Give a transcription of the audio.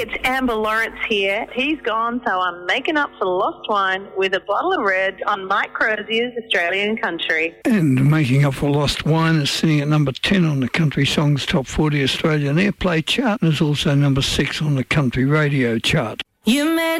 it's Amber Lawrence here. He's gone, so I'm making up for lost wine with a bottle of red on Mike Crozier's Australian Country. And making up for lost wine is sitting at number 10 on the Country Songs Top 40 Australian Airplay chart and is also number 6 on the Country Radio chart. You made